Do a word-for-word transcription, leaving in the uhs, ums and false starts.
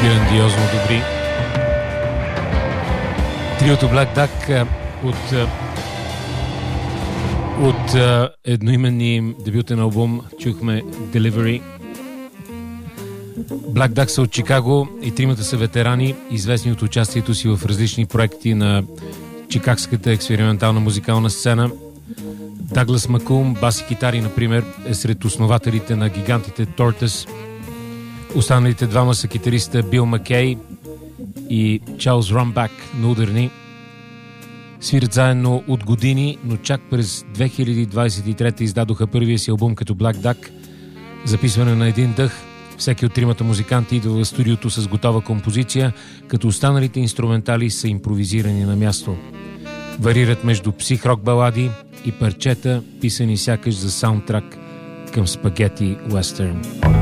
грандиозно добри. Триото Black Duck от, от едноименния дебютен албум чухме Delivery. Black Duck са от Чикаго и тримата са ветерани, известни от участието си в различни проекти на чикагската експериментална музикална сцена. Даглас Макум, бас и китари, например, е сред основателите на гигантите Tortoise. Останалите двама са китариста Бил Маккей и Чарлз Рамбак на ударни. Свирят заедно от години, но чак през две хиляди двадесет и трета издадоха първия си албум като Black Duck. Записване на един дъх. Всеки от тримата музиканти идва в студиото с готова композиция, като останалите инструментали са импровизирани на място. Варират между псих-рок балади и парчета, писани сякаш за саундтрак към спагети уестърн.